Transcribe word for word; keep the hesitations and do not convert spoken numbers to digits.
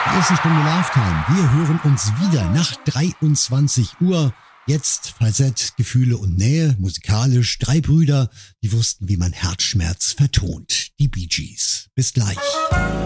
Erste Stunde Love Time. Wir hören uns wieder nach dreiundzwanzig Uhr. Jetzt Falsett, Gefühle und Nähe, musikalisch. Drei Brüder, die wussten, wie man Herzschmerz vertont. Die Bee Gees. Bis gleich.